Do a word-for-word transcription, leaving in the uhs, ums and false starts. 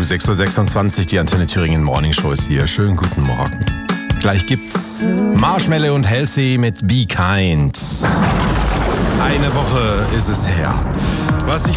sechs Uhr sechsundzwanzig, die Antenne Thüringen Morning Show ist hier. Schönen guten Morgen. Gleich gibt's Marshmello und Halsey mit Be Kind. Eine Woche ist es her. Was ich